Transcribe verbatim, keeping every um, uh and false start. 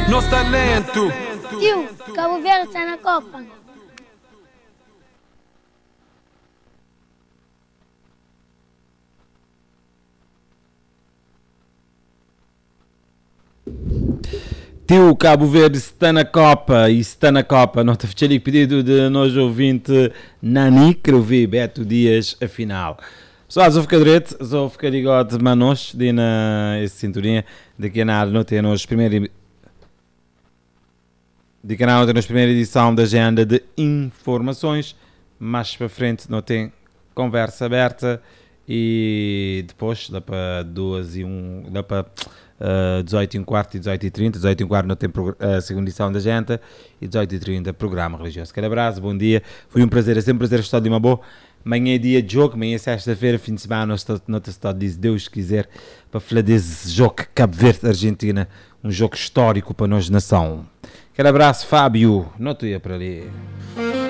nosso talento. Tio, Cabo Verde está na Copa. Tio, Cabo Verde está na Copa e está na Copa. Não te fechei pedido de nós ouvinte Nani, que eu vi Beto Dias a final. Pessoal, sou ficar direito, sou ficar ligado, manos, de na essa cinturinha, de que na não tem nos primeira de que na nos primeira edição da agenda de informações, mais para frente não tem conversa aberta e depois dá para duas e um, dá para Uh, dezoito e um quarto e dezoito e trinta, dezoito e um quarto não tem a uh, segunda edição da Agenda e dezoito e trinta programa religioso. Quero abraço, bom dia, foi um prazer, é sempre um prazer estar de uma boa. Amanhã é dia de jogo, amanhã é sexta-feira, fim de semana, não está diz Deus quiser, para falar desse jogo Cabo Verde-Argentina, um jogo histórico para nós nação. Quero abraço, Fábio, não estou ia para ali.